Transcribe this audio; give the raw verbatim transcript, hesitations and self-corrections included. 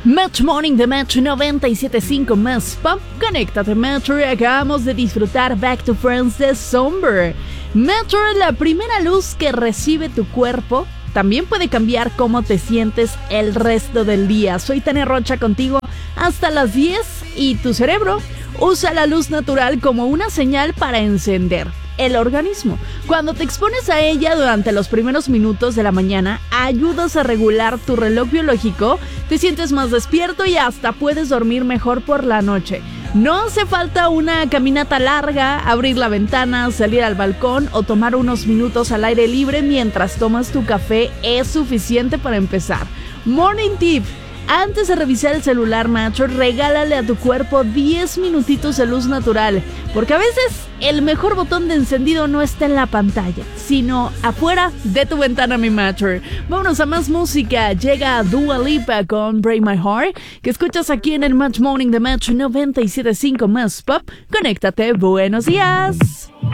Match Morning de Metro noventa y siete punto cinco más Pop. Conéctate, Metro, y acabamos de disfrutar Back to Friends de Somber. Metro, la primera luz que recibe tu cuerpo también puede cambiar cómo te sientes el resto del día. Soy Tania Rocha contigo hasta las diez y tu cerebro usa la luz natural como una señal para encender el organismo. Cuando te expones a ella durante los primeros minutos de la mañana, ayudas a regular tu reloj biológico, te sientes más despierto y hasta puedes dormir mejor por la noche. No hace falta una caminata larga, abrir la ventana, salir al balcón o tomar unos minutos al aire libre mientras tomas tu café es suficiente para empezar. Morning tip: antes de revisar el celular, macho, regálale a tu cuerpo diez minutitos de luz natural, porque a veces el mejor botón de encendido no está en la pantalla, sino afuera de tu ventana, mi macho. Vámonos a más música. Llega Dua Lipa con Break My Heart, que escuchas aquí en el Match Morning de Match noventa y siete punto cinco más Pop. Conéctate, buenos días.